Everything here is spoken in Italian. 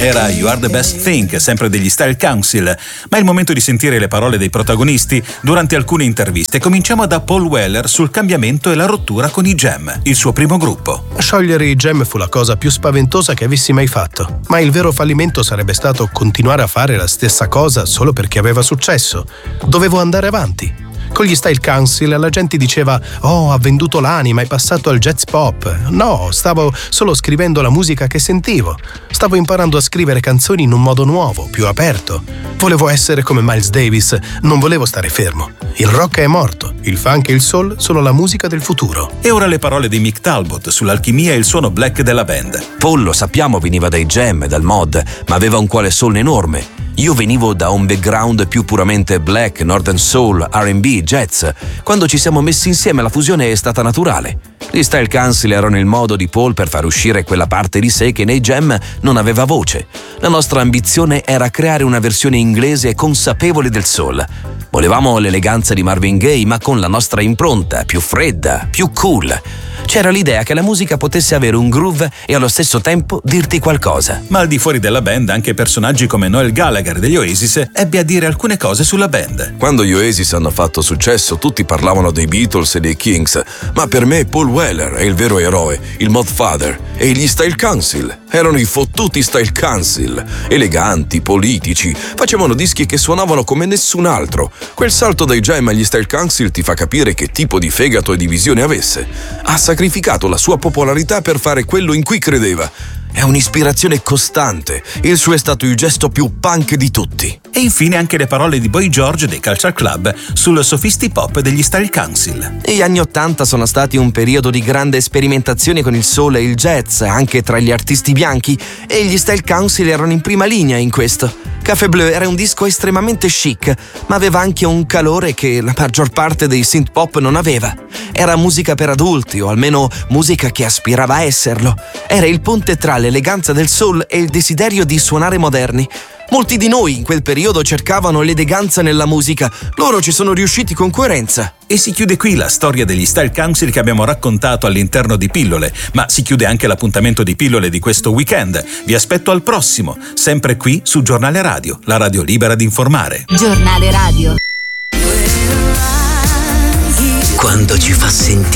Era You Are the Best Thing, sempre degli Style Council, ma è il momento di sentire le parole dei protagonisti durante alcune interviste. Cominciamo da Paul Weller sul cambiamento e la rottura con i Jam, il suo primo gruppo. Sciogliere i Jam fu la cosa più spaventosa che avessi mai fatto, ma il vero fallimento sarebbe stato continuare a fare la stessa cosa solo perché aveva successo. Dovevo andare avanti. Con gli Style Council la gente diceva «Oh, ha venduto l'anima, è passato al jazz pop». No, stavo solo scrivendo la musica che sentivo. Stavo imparando a scrivere canzoni in un modo nuovo, più aperto. Volevo essere come Miles Davis, non volevo stare fermo. Il rock è morto, il funk e il soul sono la musica del futuro. E ora le parole di Mick Talbot sull'alchimia e il suono black della band. Paul, lo sappiamo, veniva dai Jam e dal mod, ma aveva un cuore soul enorme. Io venivo da un background più puramente black, northern soul, R&B, jazz. Quando ci siamo messi insieme la fusione è stata naturale. Gli Style Council erano il modo di Paul per far uscire quella parte di sé che nei Jam non aveva voce. La nostra ambizione era creare una versione inglese consapevole del soul. Volevamo l'eleganza di Marvin Gaye, ma con la nostra impronta, più fredda, più cool. C'era l'idea che la musica potesse avere un groove e allo stesso tempo dirti qualcosa. Ma al di fuori della band anche personaggi come Noel Gallagher degli Oasis ebbe a dire alcune cose sulla band. Quando gli Oasis hanno fatto successo tutti parlavano dei Beatles e dei Kings, ma per me Paul Weller è il vero eroe, il Modfather, e gli Style Council erano i fottuti Style Council, eleganti, politici, facevano dischi che suonavano come nessun altro. Quel salto dai Jam agli Style Council ti fa capire che tipo di fegato e di visione avesse. Ha sacrificato la sua popolarità per fare quello in cui credeva. È un'ispirazione costante. Il suo è stato il gesto più punk di tutti. E infine anche le parole di Boy George dei Culture Club sul sofistipop degli Style Council. Gli anni '80 sono stati un periodo di grande sperimentazione con il soul e il jazz, anche tra gli artisti bianchi, e gli Style Council erano in prima linea in questo. Café Bleu era un disco estremamente chic, ma aveva anche un calore che la maggior parte dei synth pop non aveva. Era musica per adulti, o almeno musica che aspirava a esserlo. Era il ponte tra l'eleganza del soul e il desiderio di suonare moderni. Molti di noi in quel periodo cercavano l'eleganza nella musica. Loro ci sono riusciti con coerenza. E si chiude qui la storia degli Style Council che abbiamo raccontato all'interno di Pillole, ma si chiude anche l'appuntamento di Pillole di questo weekend. Vi aspetto al prossimo, sempre qui su Giornale Radio, la radio libera di informare. Giornale Radio. Quando ci fa sentire